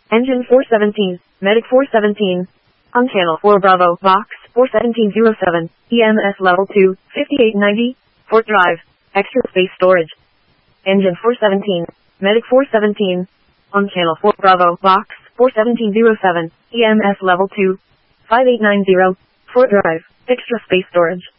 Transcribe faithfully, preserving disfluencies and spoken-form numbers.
Engine four seventeen, Medic four seventeen. On channel four Bravo, Box four seventeen oh seven, E M S level two, fifty-eight ninety, Fort Drive, extra space storage. Engine four seventeen, Medic four seventeen. On channel four Bravo, Box four seventeen oh seven, E M S level two, five eight nine zero, Fort Drive, extra space storage.